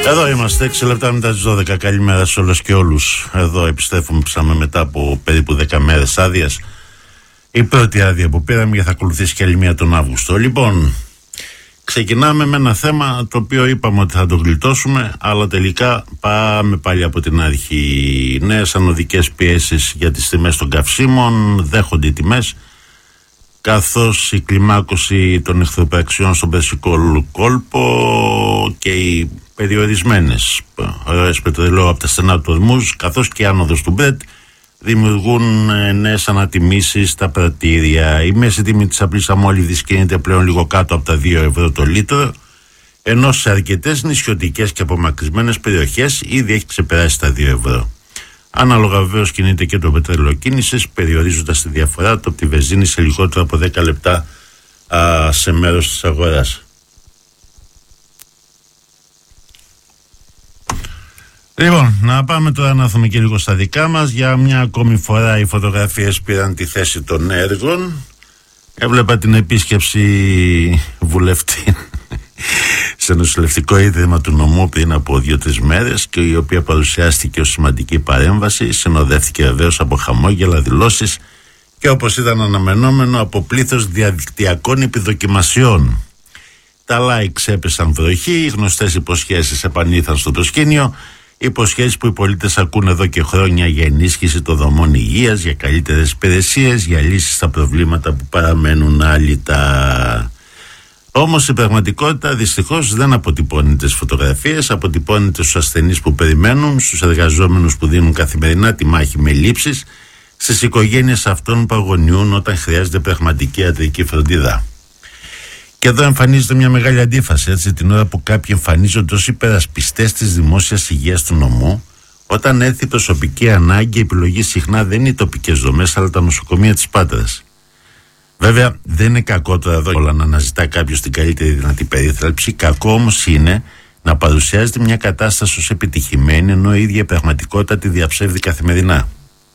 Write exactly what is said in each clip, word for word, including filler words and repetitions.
Εδώ είμαστε, έξι λεπτά μετά τις δώδεκα. Καλημέρα σε όλες και όλους. Εδώ επιστρέφουμε μετά από περίπου δέκα μέρες άδειας. Η πρώτη άδεια που πήραμε και θα ακολουθήσει και άλλη μία τον Αύγουστο. Λοιπόν, ξεκινάμε με ένα θέμα το οποίο είπαμε ότι θα το γλιτώσουμε, αλλά τελικά πάμε πάλι από την αρχή. Νέες ανωδικές πιέσεις για τις τιμές των καυσίμων, δέχονται οι τιμές, καθώς η κλιμάκωση των εχθροπραξιών στον Περσικό κόλπο και οι περιορισμένες ροές πετρελαίου από τα στενά του Ορμούζ, καθώς και η άνοδος του Μπρετ, δημιουργούν νέες ανατιμήσεις στα πρατήρια. Η μέση τιμή της απλής αμόλυβδης κινείται πλέον λίγο κάτω από τα δύο ευρώ το λίτρο, ενώ σε αρκετές νησιωτικές και απομακρυσμένες περιοχές ήδη έχει ξεπεράσει τα δύο ευρώ. Ανάλογα βεβαίως κινείται και το πετρέλαιο κίνησης, περιορίζοντας τη διαφορά του από τη βενζίνη σε λιγότερο από δέκα λεπτά α, σε μέρος της αγοράς. Λοιπόν, να πάμε τώρα να δούμε και λίγο στα δικά μας. Για μια ακόμη φορά οι φωτογραφίες πήραν τη θέση των έργων. Έβλεπα την επίσκεψη βουλευτή σε νοσηλευτικό ίδρυμα του νομού πριν από δύο-τρεις μέρες, και η οποία παρουσιάστηκε ως σημαντική παρέμβαση. Συνοδεύτηκε βεβαίως από χαμόγελα, δηλώσεις και, όπως ήταν αναμενόμενο, από πλήθος διαδικτυακών επιδοκιμασιών. Τα likes έπεσαν βροχή, οι γνωστές υποσχέσεις επανήλθαν στο προσκήνιο. Υποσχέσεις που οι πολίτες ακούν εδώ και χρόνια για ενίσχυση των δομών υγείας, για καλύτερες υπηρεσίες, για λύσεις στα προβλήματα που παραμένουν άλυτα. Όμως η πραγματικότητα δυστυχώς δεν αποτυπώνεται στις φωτογραφίες, αποτυπώνεται στους ασθενείς που περιμένουν, στους εργαζόμενους που δίνουν καθημερινά τη μάχη με λήψεις, στις οικογένειες αυτών που αγωνιούν όταν χρειάζεται πραγματική ιατρική φροντίδα. Και εδώ εμφανίζεται μια μεγάλη αντίφαση, έτσι, την ώρα που κάποιοι εμφανίζονται ως υπερασπιστές της δημόσιας υγείας του νομού, όταν έρθει η προσωπική ανάγκη, η επιλογή συχνά δεν είναι οι τοπικές δομές, αλλά τα νοσοκομεία της Πάτρας. Βέβαια, δεν είναι κακό τώρα εδώ όλα να αναζητά κάποιος την καλύτερη δυνατή περίθαλψη. Κακό όμως είναι να παρουσιάζεται μια κατάσταση ως επιτυχημένη, ενώ η ίδια η πραγματικότητα τη διαψεύδει καθημερινά.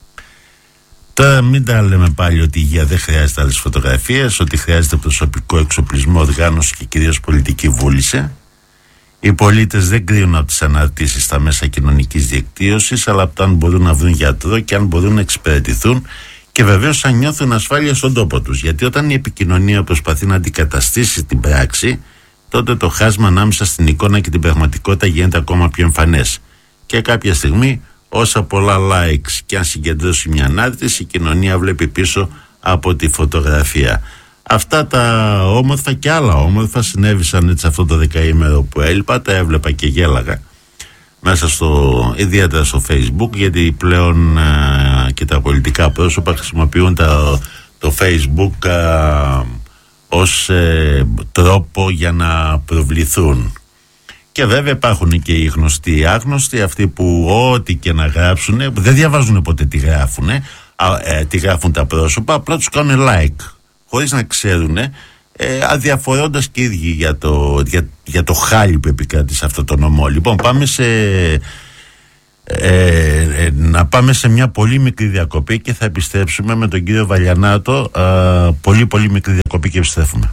Τώρα μην τα λέμε πάλι ότι η υγεία δεν χρειάζεται άλλες φωτογραφίες, ότι χρειάζεται προσωπικό εξοπλισμό, οργάνωση και κυρίως πολιτική βούληση. Οι πολίτες δεν κρίνουν από τις αναρτήσεις στα μέσα κοινωνικής δικτύωσης, αλλά από το αν μπορούν να βρουν γιατρό και αν μπορούν να εξυπηρετηθούν, και βεβαίως αν νιώθουν ασφάλεια στον τόπο τους. Γιατί όταν η επικοινωνία προσπαθεί να αντικαταστήσει την πράξη, τότε το χάσμα ανάμεσα στην εικόνα και την πραγματικότητα γίνεται ακόμα πιο εμφανές. Και κάποια στιγμή, όσα πολλά likes και αν συγκεντρώσει μια ανάρτηση, η κοινωνία βλέπει πίσω από τη φωτογραφία. Αυτά τα όμορφα και άλλα όμορφα συνέβησαν έτσι αυτό το δεκαήμερο που έλειπα. Τα έβλεπα και γέλαγα μέσα στο, ιδιαίτερα στο Facebook, γιατί πλέον α, και τα πολιτικά πρόσωπα χρησιμοποιούν τα, το Facebook α, ως ε, τρόπο για να προβληθούν. Και βέβαια υπάρχουν και οι γνωστοί άγνωστοι, αυτοί που ό,τι και να γράψουν, δεν διαβάζουν ποτέ τι γράφουν, ε, τι γράφουν τα πρόσωπα, απλά τους κάνουν like, χωρίς να ξέρουν, ε, αδιαφορώντας και οι ίδιοι για το, για, για το χάλι που επικράτει σε αυτό το νομό. Λοιπόν, πάμε σε, ε, ε, να πάμε σε μια πολύ μικρή διακοπή και θα επιστρέψουμε με τον κύριο Βαλιανάτο. Ε, πολύ πολύ μικρή διακοπή και επιστρέφουμε.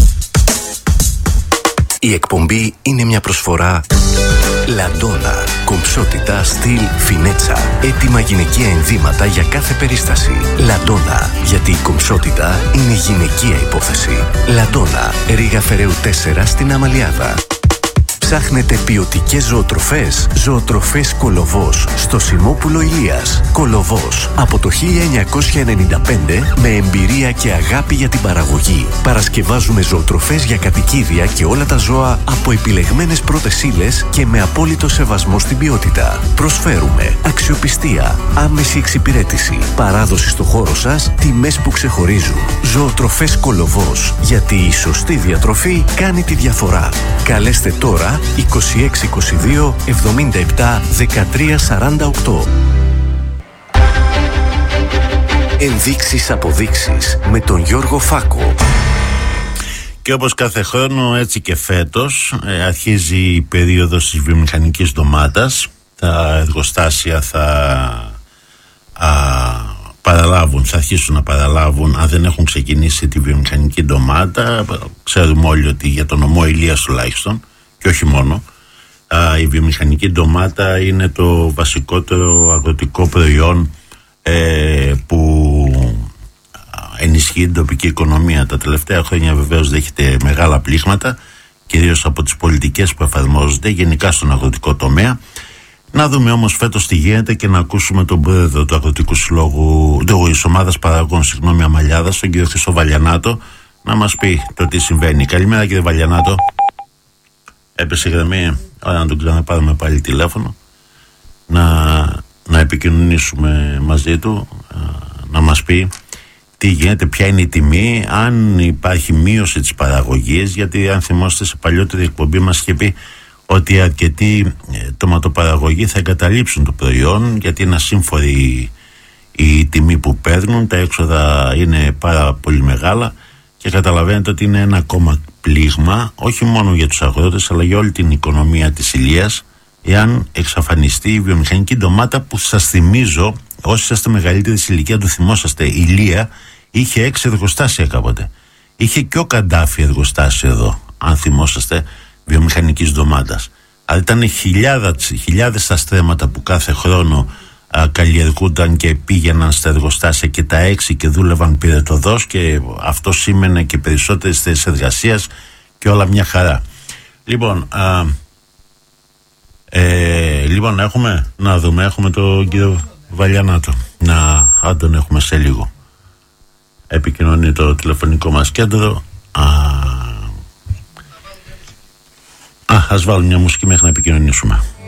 Η εκπομπή είναι μια προσφορά Λαντόνα. Κομψότητα, στυλ, φινέτσα. Έτοιμα γυναικεία ενδύματα για κάθε περίσταση. Λαντόνα. Γιατί η κομψότητα είναι γυναικεία υπόθεση. Λαντόνα. Ρήγα Φεραίου τέσσερα στην Αμαλιάδα. Ψάχνετε ποιοτικές ζωοτροφές? Ζωοτροφές Κολοβός στο Σιμόπουλο Ηλίας. Κολοβός από το χίλια εννιακόσια ενενήντα πέντε με εμπειρία και αγάπη για την παραγωγή. Παρασκευάζουμε ζωοτροφές για κατοικίδια και όλα τα ζώα από επιλεγμένες πρώτες ύλες και με απόλυτο σεβασμό στην ποιότητα. Προσφέρουμε αξιοπιστία, άμεση εξυπηρέτηση, παράδοση στο χώρο σας, τιμές που ξεχωρίζουν. Ζωοτροφές Κολοβός. Γιατί η σωστή διατροφή κάνει τη διαφορά. Καλέστε τώρα είκοσι έξι είκοσι δύο εβδομήντα επτά δεκατρία σαράντα οκτώ. Ενδείξεις αποδείξεις με τον Γιώργο Φάκο. Και όπως κάθε χρόνο, έτσι και φέτος ε, αρχίζει η περίοδος της βιομηχανικής ντομάτας. Τα εργοστάσια θα α, παραλάβουν, θα αρχίσουν να παραλάβουν, αν δεν έχουν ξεκινήσει τη βιομηχανική ντομάτα. Ξέρουμε όλοι ότι για τον νομό Ηλίας τουλάχιστον, και όχι μόνο, Α, η βιομηχανική ντομάτα είναι το βασικότερο αγροτικό προϊόν ε, που ενισχύει την τοπική οικονομία. Τα τελευταία χρόνια βεβαίως δέχεται μεγάλα πλήγματα, κυρίως από τις πολιτικές που εφαρμόζονται γενικά στον αγροτικό τομέα. Να δούμε όμως φέτος τι γίνεται και να ακούσουμε τον πρόεδρο του Αγροτικού Συλλόγου, της Ομάδας Παραγωγών, συγγνώμη, Αμαλιάδας, τον κύριο Χρήστο Βαλιανάτο, να μας πει το τι συμβαίνει. Καλημέρα κύριε Βαλιανάτο. Έπεσε η γραμμή, ώρα να τον ξαναπάρουμε πάλι τηλέφωνο, να, να επικοινωνήσουμε μαζί του, να μας πει τι γίνεται, ποια είναι η τιμή, αν υπάρχει μείωση της παραγωγής, γιατί αν θυμόστε σε παλιότερη εκπομπή μας είχε πει ότι αρκετοί τοματοπαραγωγοί θα εγκαταλείψουν το προϊόν γιατί είναι ασύμφορη η τιμή που παίρνουν, τα έξοδα είναι πάρα πολύ μεγάλα και καταλαβαίνετε ότι είναι ένα ακόμα πλήγμα όχι μόνο για τους αγρότες αλλά για όλη την οικονομία της Ηλίας εάν εξαφανιστεί η βιομηχανική ντομάτα που σας θυμίζω, όσοι είστε μεγαλύτεροι σε ηλικία το θυμόσαστε, η Ηλία είχε έξι εργοστάσια κάποτε. Είχε και ο Καντάφη εργοστάσιο εδώ, αν θυμόσαστε, βιομηχανικής ντομάτας. Αλλά ήταν χιλιάδες, χιλιάδες τα στρέμματα που κάθε χρόνο α, καλλιεργούνταν και πήγαιναν στα εργοστάσια και τα έξι και δούλευαν πυρετοδός και αυτό σήμαινε και περισσότερες θέσεις εργασίας και όλα μια χαρά. Λοιπόν, α, ε, λοιπόν έχουμε, να δούμε, έχουμε τον κύριο Βαλιανάτο. Να, αν τον έχουμε σε λίγο. Επικοινωνεί το τηλεφωνικό μας κέντρο. Α, α, ας βάλουμε μια μουσική μέχρι να επικοινωνήσουμε.